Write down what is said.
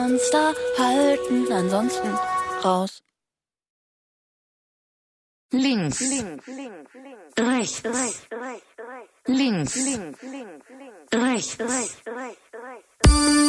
Monster halten, ansonsten raus. Links, rechts, links, rechts.